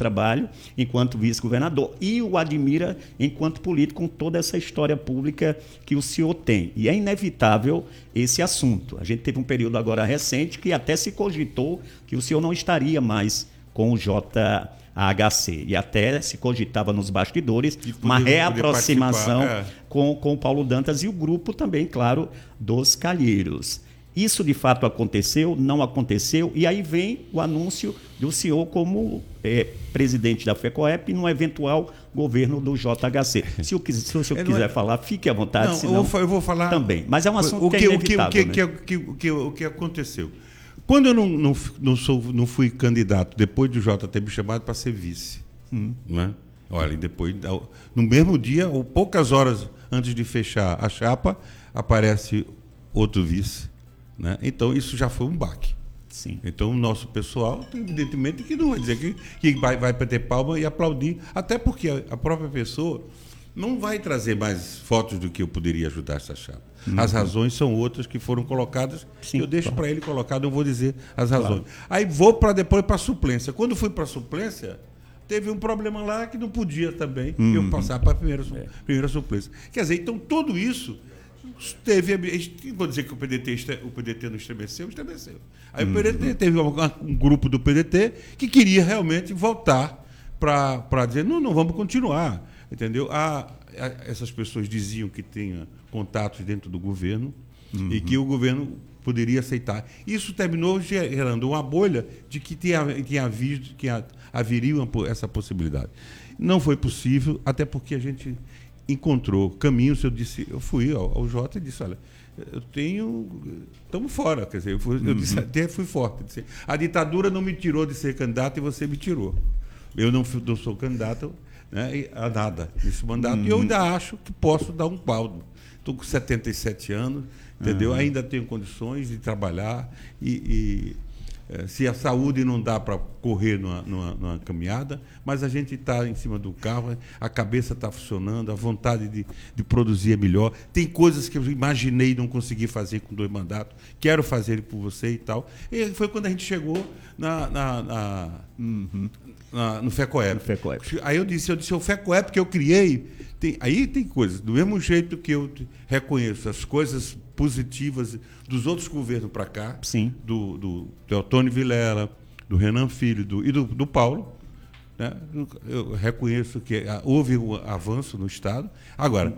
trabalho enquanto vice-governador e o admira enquanto político com toda essa história pública que o senhor tem. E é inevitável esse assunto. A gente teve um período agora recente que até se cogitou que o senhor não estaria mais com o JHC. E até se cogitava nos bastidores uma reaproximação com o Paulo Dantas e o grupo também, claro, dos Calheiros. Isso de fato aconteceu, não aconteceu, e aí vem o anúncio do senhor como presidente da FECOEP no eventual governo do JHC. Se o senhor quiser falar, fique à vontade. Não, senão eu vou falar também. Mas é um assunto que é inevitável. O que aconteceu? Quando eu não fui candidato, depois do Jota ter me chamado para ser vice, né? Olha, depois, no mesmo dia, ou poucas horas antes de fechar a chapa, aparece outro vice. Né? Então, isso já foi um baque. Sim. Então, o nosso pessoal, evidentemente, que não vai dizer que vai bater palma e aplaudir, até porque a própria pessoa não vai trazer mais fotos do que eu poderia ajudar essa chapa. As razões são outras que foram colocadas. Sim, eu deixo para ele colocar, não vou dizer as razões. Aí vou depois para a suplência. Quando fui para a suplência, teve um problema lá que não podia também eu passar para a primeira suplência. Quer dizer, então tudo isso teve. Vou dizer que o PDT não estremeceu. Aí o PDT teve um grupo do PDT que queria realmente voltar para dizer, não, vamos continuar. Entendeu? Essas pessoas diziam que tinha contatos dentro do governo e que o governo poderia aceitar. Isso terminou gerando uma bolha de que haveria essa possibilidade. Não foi possível, até porque a gente encontrou caminhos. Eu fui ao Jota e disse, olha, estamos fora. Quer dizer, eu disse, até fui forte. Disse, a ditadura não me tirou de ser candidato e você me tirou. Eu não sou candidato, né, a nada nesse mandato, e eu ainda acho que posso dar um pau. Estou com 77 anos, entendeu? Ainda tenho condições de trabalhar se a saúde não dá para correr numa caminhada, mas a gente está em cima do carro, a cabeça está funcionando, a vontade de produzir é melhor. Tem coisas que eu imaginei não conseguir fazer com 2 mandatos, quero fazer por você e tal. E foi quando a gente chegou no FECOEP. Aí eu disse, o FECOEP que eu criei, aí tem coisas, do mesmo jeito que eu reconheço as coisas positivas dos outros governos para cá, sim, do Teotônio Vilela, do Renan Filho e do Paulo, né? Eu reconheço que houve um avanço no Estado. Agora,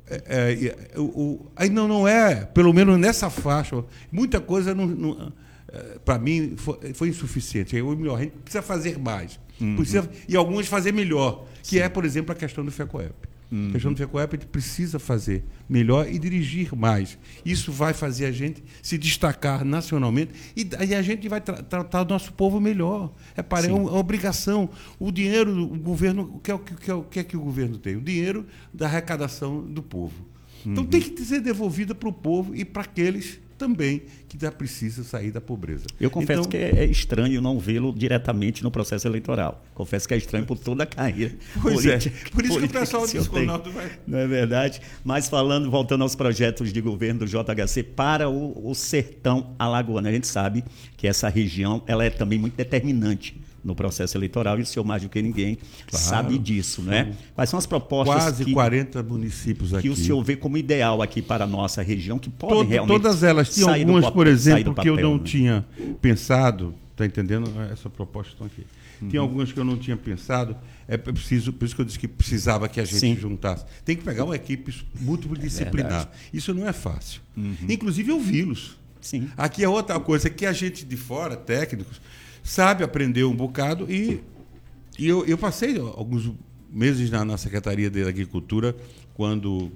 ainda não é, pelo menos nessa faixa, muita coisa para mim foi insuficiente. A gente precisa fazer mais. E algumas fazer melhor, que é, por exemplo, a questão do FECOEP. A questão do FECOEP, a gente precisa fazer melhor e dirigir mais. Isso vai fazer a gente se destacar nacionalmente e a gente vai tratar o nosso povo melhor. É uma obrigação. O dinheiro, o governo, o que é que o governo tem? O dinheiro da arrecadação do povo. Então tem que ser devolvida para o povo e para aqueles também que já precisa sair da pobreza. Eu confesso que é estranho não vê-lo diretamente no processo eleitoral. Confesso que é estranho por toda a carreira política. Por isso que o pessoal diz que o Ronaldo vai... Não é verdade? Mas voltando aos projetos de governo do JHC para o sertão alagoano, a gente sabe que essa região ela é também muito determinante no processo eleitoral, e o senhor mais do que ninguém sabe disso, né? Quais são as propostas quase 40 municípios aqui que o senhor vê como ideal aqui para a nossa região, que podem realmente todas elas. Tinha algumas, por exemplo, papel, que eu não né? tinha pensado, está entendendo? Essa proposta estão aqui. Tinha algumas que eu não tinha pensado, por isso que eu disse que precisava que a gente juntasse. Tem que pegar uma equipe multidisciplinar. Isso não é fácil. Inclusive ouvi-los. Sim. Aqui é outra coisa, que a gente de fora, técnicos, sabe aprender um bocado e eu passei alguns meses na Secretaria da Agricultura quando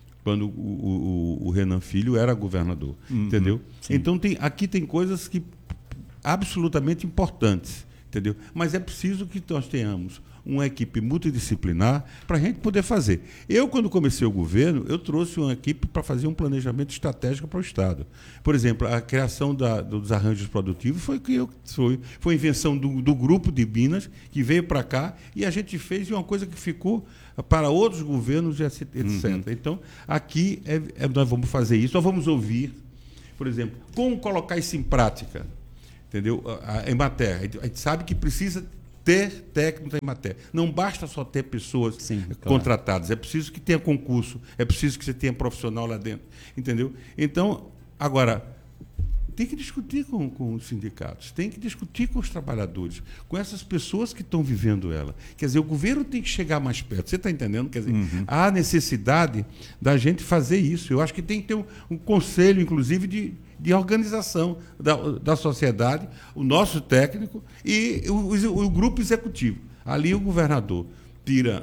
o Renan Filho era governador, entendeu? Sim. Então aqui tem coisas que absolutamente importantes, entendeu? Mas é preciso que nós tenhamos uma equipe multidisciplinar para a gente poder fazer. Eu, quando comecei o governo, eu trouxe uma equipe para fazer um planejamento estratégico para o Estado. Por exemplo, a criação dos arranjos produtivos foi invenção do grupo de Minas, que veio para cá, e a gente fez uma coisa que ficou para outros governos, etc. Então, aqui nós vamos fazer isso, nós vamos ouvir, por exemplo, como colocar isso em prática, entendeu? Em matéria. A gente sabe que precisa ter técnicos em matéria. Não basta só ter pessoas contratadas, é preciso que tenha concurso, é preciso que você tenha profissional lá dentro, entendeu? Então, agora, tem que discutir com os sindicatos, tem que discutir com os trabalhadores, com essas pessoas que estão vivendo ela. Quer dizer, o governo tem que chegar mais perto. Você está entendendo? Quer dizer, há necessidade da gente fazer isso. Eu acho que tem que ter um conselho, inclusive, de organização da sociedade, o nosso técnico e o grupo executivo. Ali o governador tira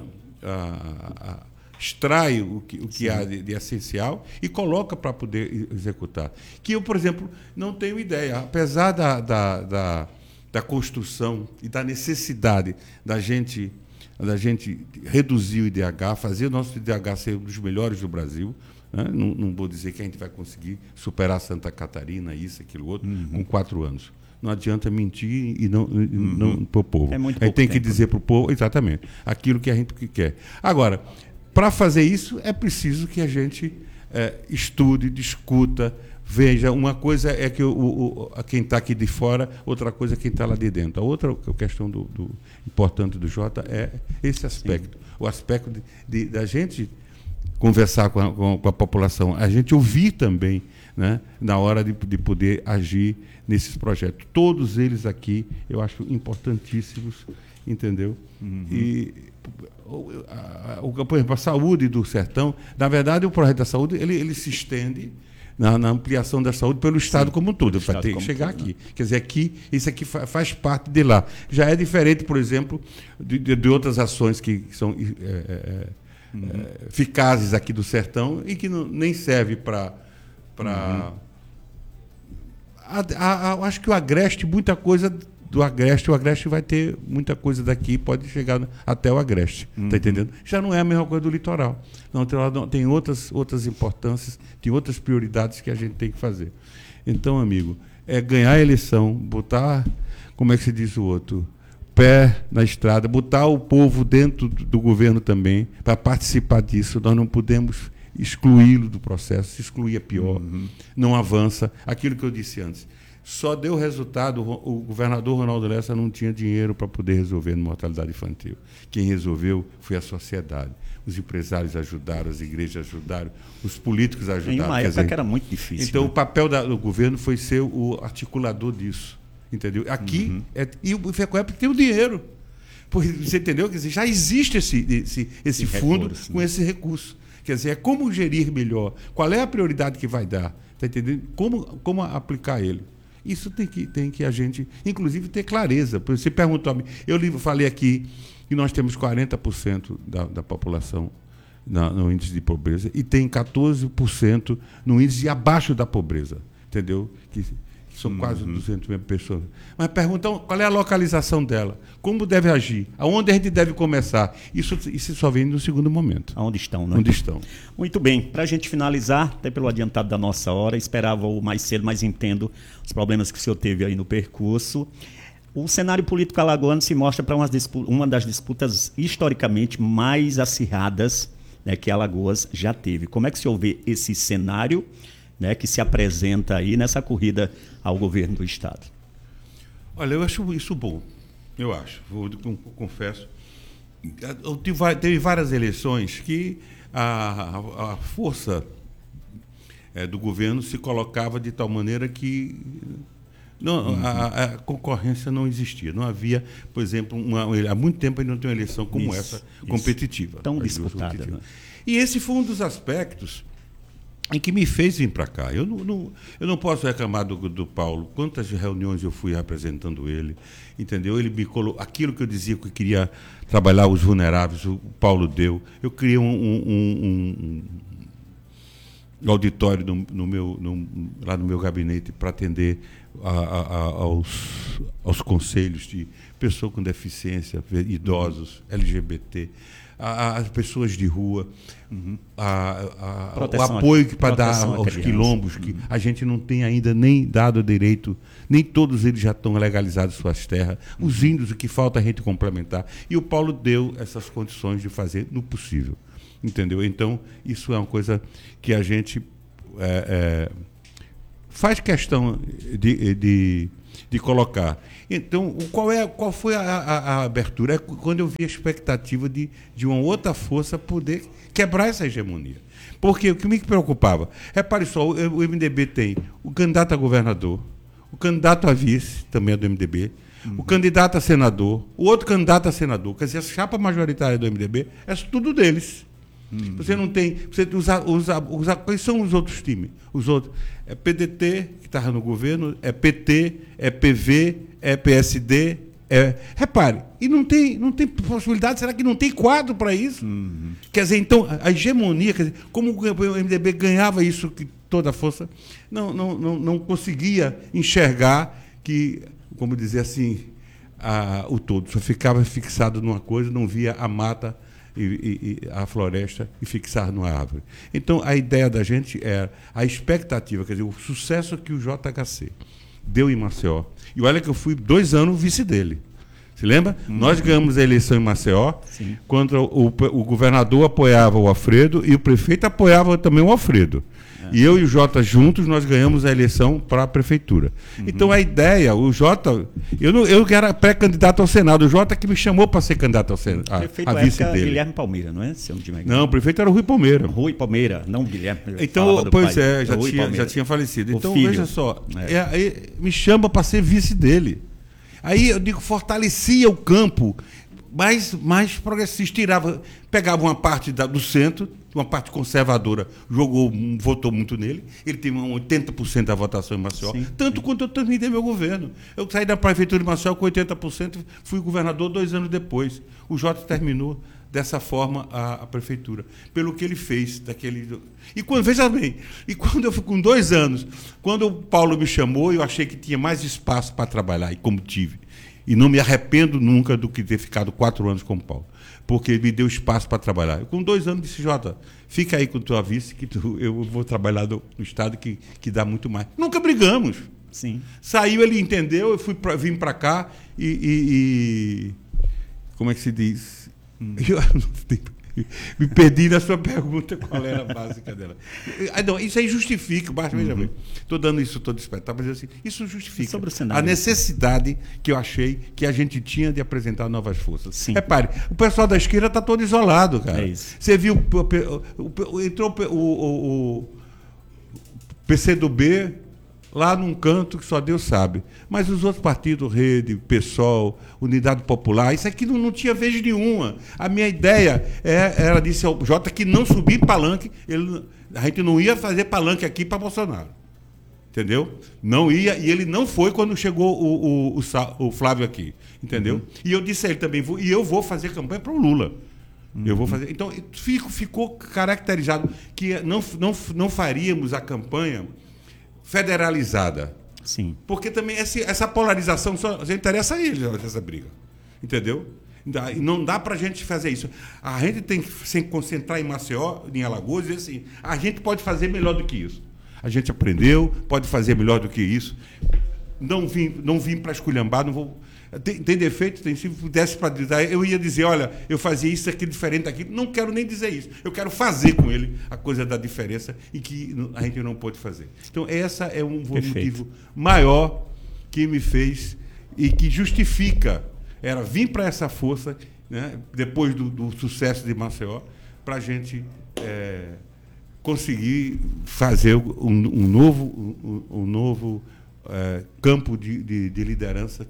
extrai o que há de essencial e coloca para poder executar. Que eu, por exemplo, não tenho ideia. Apesar da construção e da necessidade da gente reduzir o IDH, fazer o nosso IDH ser um dos melhores do Brasil, né? Não vou dizer que a gente vai conseguir superar Santa Catarina, isso, aquilo, outro, com 4 anos. Não adianta mentir e não para o povo. É muito a gente tem que dizer para o povo, exatamente, aquilo que a gente quer. Agora, para fazer isso, é preciso que a gente estude, discuta, veja. Uma coisa é que quem está aqui de fora, outra coisa é quem está lá de dentro. A outra questão importante do Jota é esse aspecto. Sim. O aspecto da gente conversar com a população, a gente ouvir também, né, na hora de poder agir nesses projetos. Todos eles aqui, eu acho importantíssimos, entendeu? E por exemplo, a saúde do sertão, na verdade, o projeto da saúde ele se estende na ampliação da saúde pelo Estado como um todo. Vai ter que chegar aqui. Quer dizer, isso aqui faz parte de lá. Já é diferente, por exemplo, de outras ações que são eficazes aqui do sertão e que nem serve para... Acho que o Agreste, muita coisa... do Agreste, o Agreste vai ter muita coisa daqui, pode chegar até o Agreste, tá entendendo? Já não é a mesma coisa do litoral. Não, o litoral tem outras importâncias, tem outras prioridades que a gente tem que fazer. Então, amigo, é ganhar a eleição, botar, como é que se diz o outro, pé na estrada, botar o povo dentro do governo também, para participar disso. Nós não podemos excluí-lo do processo, se excluir é pior, não avança. Aquilo que eu disse antes. Só deu resultado, o governador Ronaldo Lessa não tinha dinheiro para poder resolver a mortalidade infantil. Quem resolveu foi a sociedade. Os empresários ajudaram, as igrejas ajudaram, os políticos ajudaram. Em uma época que era muito difícil. Então, o papel do governo foi ser o articulador disso. Entendeu? Aqui, e o FECOEP tem o dinheiro. Porque, você entendeu? Quer dizer, já existe esse fundo recurso, com esse recurso. Quer dizer, é como gerir melhor, qual é a prioridade que vai dar, tá entendendo? Como aplicar ele. Isso tem que a gente, inclusive, ter clareza. Você perguntou a mim, eu falei aqui que nós temos 40% da população no índice de pobreza e tem 14% no índice abaixo da pobreza, entendeu? Que são quase 200 mil pessoas. Mas perguntam qual é a localização dela, como deve agir, aonde a gente deve começar. Isso só vem no segundo momento. Aonde estão, né? Onde estão. Muito bem. Para a gente finalizar, até pelo adiantado da nossa hora, esperava o mais cedo, mas entendo os problemas que o senhor teve aí no percurso. O cenário político alagoano se mostra para uma das disputas historicamente mais acirradas, né, que Alagoas já teve. Como é que o senhor vê esse cenário, né, que se apresenta aí nessa corrida ao governo do Estado? Olha, eu acho isso bom. Eu acho. Confesso. Teve várias eleições que a força do governo se colocava de tal maneira que a concorrência não existia. Não havia, por exemplo, há muito tempo ainda não tem uma eleição como essa, competitiva. Tão disputada. Né? E esse foi um dos aspectos em que me fez vir para cá. Eu não posso reclamar do Paulo. Quantas reuniões eu fui representando ele, entendeu? Ele me colocou aquilo que eu dizia que queria trabalhar os vulneráveis, o Paulo deu. Eu criei um auditório lá no meu gabinete para atender aos conselhos de pessoas com deficiência, idosos, LGBT, as pessoas de rua, o apoio para dar aos quilombos, que a gente não tem ainda nem dado direito, nem todos eles já estão legalizados suas terras, os índios, o que falta a gente complementar. E o Paulo deu essas condições de fazer no possível, entendeu? Então, isso é uma coisa que a gente faz questão de de colocar. Então, qual foi a abertura? É quando eu vi a expectativa de uma outra força poder quebrar essa hegemonia. Porque o que me preocupava, repare só, o MDB tem o candidato a governador, o candidato a vice, também é do MDB, o candidato a senador, o outro candidato a senador. Quer dizer, a chapa majoritária do MDB é tudo deles. Você não tem. Você usa, quais são os outros times? Os outros. É PDT, que estava no governo, é PT, é PV, é PSD. Repare, e não tem possibilidade, será que não tem quadro para isso? Quer dizer, então, a hegemonia, quer dizer, como o MDB ganhava isso, toda a força, não conseguia enxergar que, como dizer assim, o todo, só ficava fixado numa coisa, não via a mata e a floresta e fixar numa árvore. Então, a ideia da gente era a expectativa, quer dizer, o sucesso que o JHC deu em Maceió. E olha que eu fui 2 anos vice dele. Se lembra? Nós ganhamos a eleição em Maceió, sim, quando o governador apoiava o Alfredo e o prefeito apoiava também o Alfredo. E eu e o Jota juntos, nós ganhamos a eleição para a prefeitura. Então, a ideia, o Jota... Eu era pré-candidato ao Senado, o Jota que me chamou para ser candidato ao Senado, a vice dele. Guilherme Palmeira, não é? Se eu não tiver... Não, o prefeito era o Rui Palmeira. Rui Palmeira, não Guilherme. Então, pois pai, já tinha falecido. Então, veja só, me chama para ser vice dele. Aí, eu digo, fortalecia o campo, mais progressista, pegava uma parte do centro, uma parte conservadora, votou muito nele, ele tem 80% da votação em Maceió, sim, tanto quanto eu também dei meu governo. Eu saí da prefeitura de Maceió com 80%, fui governador 2 anos depois. O Jota terminou dessa forma a prefeitura, pelo que ele fez daquele... E veja bem, e quando eu fui com 2 anos, quando o Paulo me chamou, eu achei que tinha mais espaço para trabalhar, e como tive. E não me arrependo nunca do que ter ficado 4 anos com o Paulo, porque ele me deu espaço para trabalhar. Eu, com 2 anos, disse, Jota, fica aí com tua vice, que eu vou trabalhar no estado que dá muito mais. Nunca brigamos. Sim. Saiu, ele entendeu, eu vim para cá e... Como é que se diz? Me perdi na sua pergunta, qual era a básica dela. Não, isso aí justifica, veja bem. Estou dando isso todo espetáculo, mas assim, isso justifica sobre o cenário, a necessidade que eu achei que a gente tinha de apresentar novas forças. Sim. Repare, o pessoal da esquerda está todo isolado, cara. É isso. Você viu, entrou o PCdoB lá num canto que só Deus sabe. Mas os outros partidos, Rede, PSOL, Unidade Popular, isso aqui não tinha vez nenhuma. A minha ideia era, disse ao Jota, que não subir palanque, a gente não ia fazer palanque aqui para Bolsonaro. Entendeu? Não ia, e ele não foi quando chegou o Flávio aqui. Entendeu? E eu disse a ele também, e eu vou fazer campanha para o Lula. Eu vou fazer. Então, ficou caracterizado que não faríamos a campanha federalizada. Sim. Porque também essa polarização só interessa a eles, essa briga. Entendeu? E não dá para a gente fazer isso. A gente tem que se concentrar em Maceió, em Alagoas, e assim, a gente pode fazer melhor do que isso. A gente aprendeu, pode fazer melhor do que isso. Não vim para esculhambar, não vou... Tem defeito? Tem. Se pudesse para dizer, eu ia dizer, olha, eu fazia isso aqui diferente daqui. Não quero nem dizer isso. Eu quero fazer com ele a coisa da diferença e que a gente não pôde fazer. Então, essa é um motivo maior que me fez e que justifica. Era vir para essa força, né, depois do sucesso de Maceió, para a gente conseguir fazer um novo campo de liderança.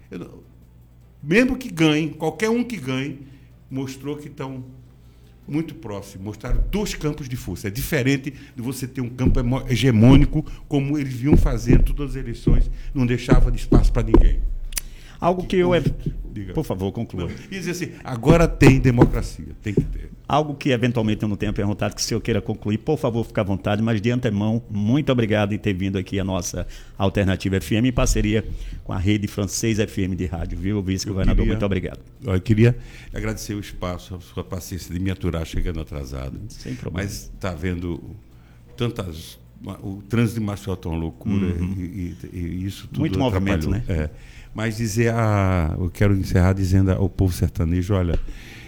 Mesmo que ganhe, qualquer um que ganhe, mostrou que estão muito próximos. Mostraram 2 campos de força. É diferente de você ter um campo hegemônico, como eles vinham fazendo todas as eleições, não deixava de espaço para ninguém. Algo que Por favor, conclua. E dizer assim, agora tem democracia, tem que ter. Algo que eventualmente eu não tenha perguntado, que o senhor queira concluir, por favor, fique à vontade, mas de antemão, muito obrigado em ter vindo aqui a nossa Alternativa FM, em parceria com a Rede Francês FM de rádio, viu, vice-governador? Muito obrigado. Eu queria agradecer o espaço, a sua paciência de me aturar chegando atrasado. Sem problema. Mas está vendo tantas... O trânsito de Maceió está uma loucura, e isso tudo muito movimento, atrapalhou. Né? Mas eu quero encerrar dizendo ao povo sertanejo, olha,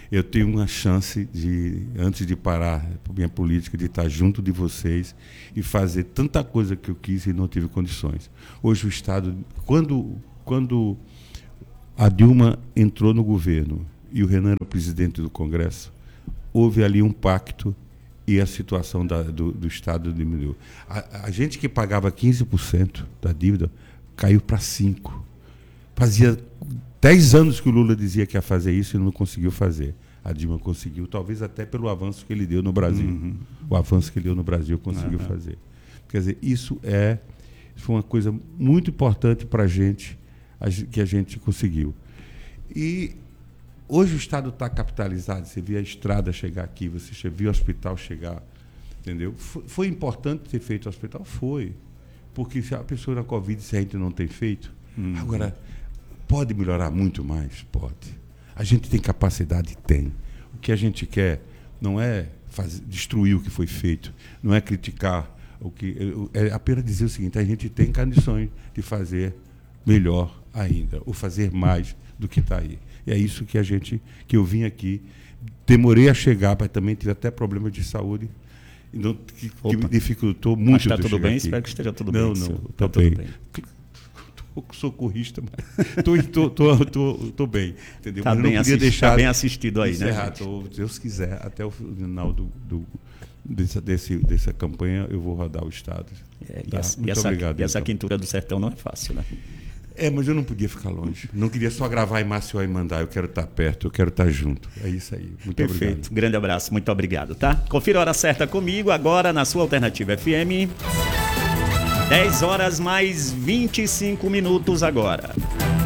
eu tenho uma chance de, antes de parar a minha política, de estar junto de vocês e fazer tanta coisa que eu quis e não tive condições. Hoje o Estado, quando a Dilma entrou no governo e o Renan era o presidente do Congresso, houve ali um pacto e a situação do Estado diminuiu. A gente que pagava 15% da dívida caiu para 5%. Fazia 10 anos que o Lula dizia que ia fazer isso e não conseguiu fazer. A Dilma conseguiu, talvez até pelo avanço que ele deu no Brasil. Uhum. O avanço que ele deu no Brasil conseguiu fazer. Quer dizer, isso foi uma coisa muito importante para a gente, que a gente conseguiu. E hoje o Estado está capitalizado. Você viu a estrada chegar aqui, você viu o hospital chegar, entendeu? Foi importante ter feito o hospital? Foi. Porque se a pessoa na Covid, se a gente não tem feito, agora, pode melhorar muito mais? Pode. A gente tem capacidade? Tem. O que a gente quer não é destruir o que foi feito, não é criticar o que... É apenas dizer o seguinte, a gente tem condições de fazer melhor ainda, ou fazer mais do que está aí. E é isso que eu vim aqui, demorei a chegar, mas também tive até problemas de saúde, então, que me dificultou muito. Mas está tudo bem? Aqui. Espero que esteja tudo bem. Não, está tudo bem. Socorrista, mas estou bem, entendeu? Está bem, tá bem assistido aí, né? Se Deus quiser, até o final dessa campanha eu vou rodar o Estado. Muito obrigado. E essa quintura do sertão não é fácil, né? Mas eu não podia ficar longe. Não queria só gravar em Maceió e mandar. Eu quero estar perto, eu quero estar junto. É isso aí. Muito Perfeito. Obrigado. Grande abraço, muito obrigado, tá? Confira a hora certa comigo agora na sua Alternativa FM. 10 horas mais 25 minutos agora.